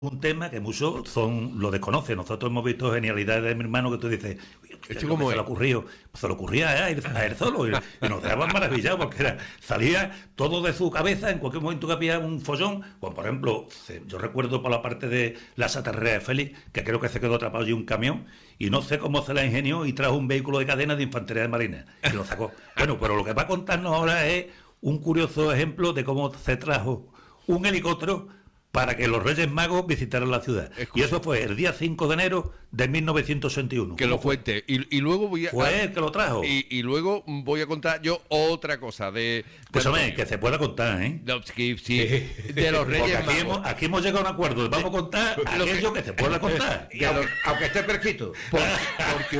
un tema que muchos lo desconocen. Nosotros hemos visto genialidades de mi hermano que tú dices, ¿Esto lo que cómo se es? le ocurrió, se le ocurría a él solo y nos dejaban maravillados porque salía todo de su cabeza en cualquier momento que había un follón. Pues, por ejemplo, yo recuerdo por la parte de la Satarrea de Félix, que creo que se quedó atrapado allí un camión y no sé cómo se la ingenió y trajo un vehículo de cadena de infantería de marina y lo sacó. Bueno, pero lo que va a contarnos ahora es un curioso ejemplo de cómo se trajo un helicóptero para que los Reyes Magos visitaran la ciudad. Escucha. Y eso fue el día 5 de enero de 1961. Que lo fue? cuente. Y luego voy a. Fue él que lo trajo. Y luego voy a contar yo otra cosa de. Escúchame, Antonio. que se pueda contar, ¿eh? No, sí, de los Porque Reyes aquí Magos. aquí hemos llegado a un acuerdo. Vamos a contar Lo que- aquello que se pueda contar. Y aunque esté fresquito. Porque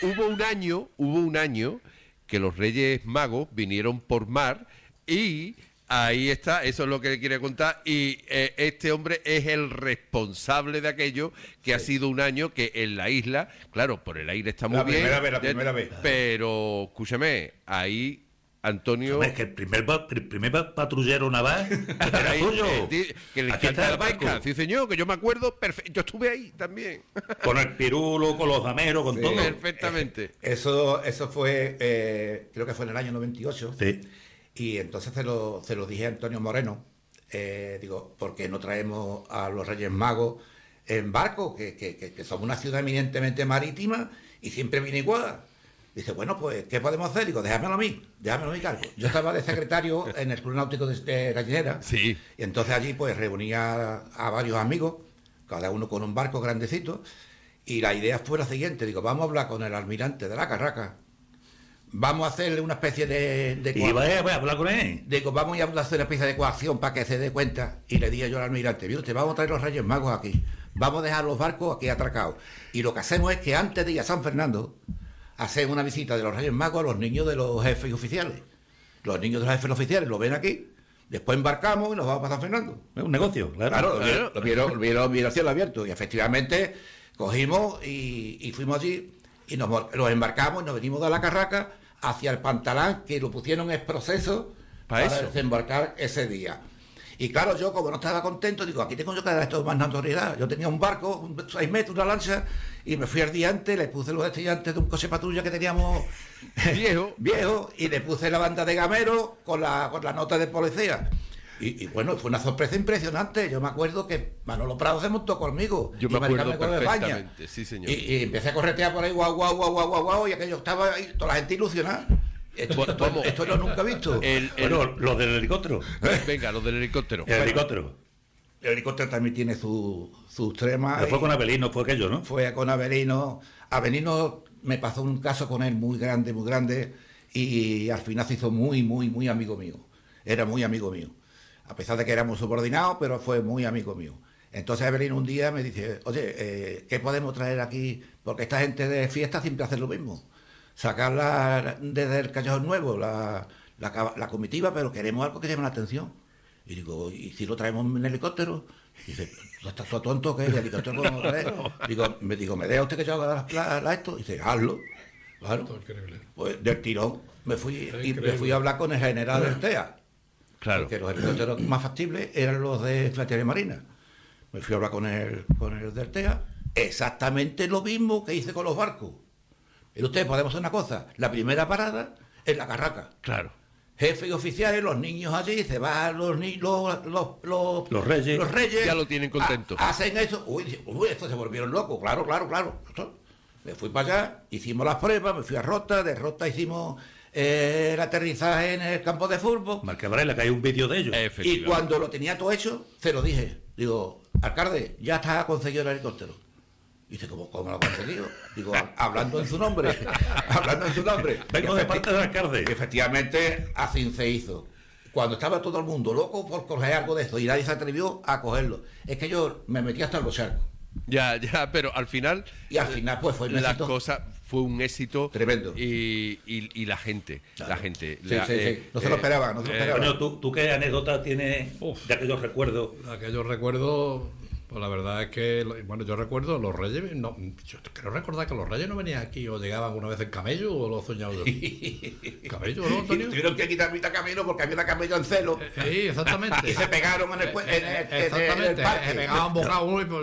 hubo un año que los Reyes Magos vinieron por mar y ahí está, eso es lo que le quería contar. Y este hombre es el responsable de aquello que ha sido un año que en la isla, claro, por el aire está muy La bien. primera vez. Pero, escúchame, ahí Antonio. Hombre, es que el primer patrullero naval era ahí, tuyo. que le Aquí encanta está la el barco. baica. Sí, señor, que yo me acuerdo perfecto. Yo estuve ahí también. Con el pirulo, con los dameros, con Sí. todo. Perfectamente. Eso fue, creo que fue en el año 98. Sí. Y entonces se lo dije a Antonio Moreno. Digo, ¿por qué no traemos a los Reyes Magos en barco? Que somos una ciudad eminentemente marítima y siempre viene igual. Dice, bueno, pues, ¿qué podemos hacer? Digo, déjamelo a mí cargo. Yo estaba de secretario en el Club Náutico de Gallinera. Sí. Y entonces allí, pues, reunía a varios amigos, cada uno con un barco grandecito. Y la idea fue la siguiente. Digo, vamos a hablar con el almirante de la Carraca. Vamos a hacerle una especie de Y voy a hablar con él. Digo, vamos a hacer una especie de coacción para que se dé cuenta. Y le dije yo al almirante, mire usted, vamos a traer los Reyes Magos aquí. Vamos a dejar los barcos aquí atracados. Y lo que hacemos es que antes de ir a San Fernando, hacemos una visita de los Reyes Magos a los niños de los jefes oficiales. Los niños de los jefes oficiales lo ven aquí, después embarcamos y nos vamos para San Fernando. Es un negocio, claro. Claro, lo vieron a cielo abierto. Y efectivamente cogimos y fuimos allí y los embarcamos y nos venimos de la Carraca hacia el Pantalán, que lo pusieron en proceso ¿Para para eso? desembarcar ese día. Y claro, yo como no estaba contento, digo, aquí tengo yo que dar esto más notoriedad. Yo tenía un barco, 6 metros, una lancha, y me fui al día antes, le puse los estudiantes de un coche patrulla que teníamos viejo, y le puse la banda de gamero con la nota de policía. Y bueno, fue una sorpresa impresionante. Yo me acuerdo que Manolo Prado se montó conmigo. Yo y me acuerdo Maricarmen de España. perfectamente, sí, señor. Y empecé a corretear por ahí, guau, guau, guau, guau, guau, guau, y aquello estaba ahí, toda la gente ilusionada. Vamos. Esto no lo nunca he visto. Bueno, los del helicóptero. Venga, los del helicóptero. El helicóptero. El helicóptero también tiene sus tremas. Pero fue con Abelino, fue aquello, ¿no? Fue con Avelino. Avelino me pasó un caso con él muy grande, y al final se hizo muy, muy, muy amigo mío. Era muy amigo mío. A pesar de que éramos subordinados, pero fue muy amigo mío. Entonces Avelino un día me dice, oye, ¿qué podemos traer aquí? Porque esta gente de fiesta siempre hace lo mismo. Sacarla desde el Callejón Nuevo, la comitiva, pero queremos algo que llame la atención. Y digo, ¿y si lo traemos en helicóptero? Y dice, ¿tú estás todo tonto que el helicóptero no lo trae? Digo, ¿me deja usted que yo haga esto? Y dice, hazlo. Claro. Pues del tirón me fui a hablar con el general del TEA. Claro. Porque los helicópteros más factibles eran los de Infantería Marina. Me fui a hablar con el del TEA. Exactamente lo mismo que hice con los barcos. Pero ustedes podemos hacer una cosa. La primera parada es la Carraca. Claro. Jefes y oficiales, los niños allí, se van los Reyes. Los reyes. Ya lo tienen contento. Hacen eso. Uy, estos se volvieron locos. Claro. Me fui para allá, hicimos las pruebas, me fui a Rota, de Rota hicimos el aterrizaje en el campo de fútbol. Marca Varela, que hay un vídeo de ellos. Y cuando lo tenía todo hecho, se lo dije. Digo, alcalde, ya está conseguido el helicóptero. Y dice, ¿cómo lo ha conseguido? Digo, hablando en su nombre. Hablando en su nombre. Vengo de parte del alcalde. Y efectivamente, así se hizo. Cuando estaba todo el mundo loco por coger algo de esto y nadie se atrevió a cogerlo. Es que yo me metí hasta en los charcos. Ya, pero al final. Y al final, pues fue un las éxito. cosas fue un éxito Tremendo. Y la gente, Claro. la gente. Sí. No se lo esperaban, Bueno, ¿tú qué anécdota tienes de aquellos recuerdos? Aquellos recuerdos, Pues la verdad es que, bueno, yo recuerdo los Reyes, no, yo creo recordar que los Reyes no venían aquí o llegaban una vez en camello o lo he soñado yo. ¿Camello, no, Antonio? Tuvieron que quitar mitad camino porque había una camello en celo Sí, exactamente. y se pegaron en el Exactamente, parque. se pegaban bocados uno y